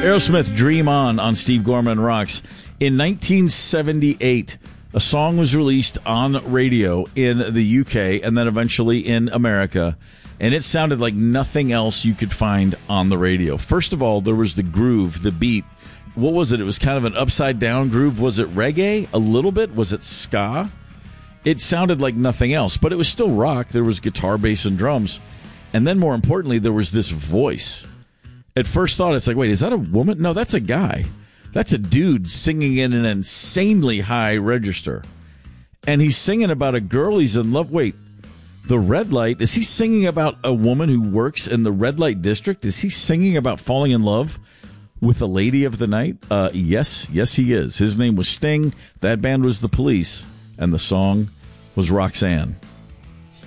Aerosmith, Dream On Steve Gorman Rocks. In 1978, a song was released on radio in the UK and then eventually in America, and it sounded like nothing else you could find on the radio. First of all, there was the groove, the beat. What was it? It was kind of an upside-down groove. Was it reggae? A little bit? Was it ska? It sounded like nothing else, but it was still rock. There was guitar, bass, and drums. And then, more importantly, there was this voice. At first thought, it's like, wait, is that a woman? No, that's a guy. That's a dude singing in an insanely high register. And he's singing about a girl he's in love. Wait, the red light? Is he singing about a woman who works in the red light district? Is he singing about falling in love with a lady of the night? Yes, he is. His name was Sting. That band was The Police. And the song was Roxanne.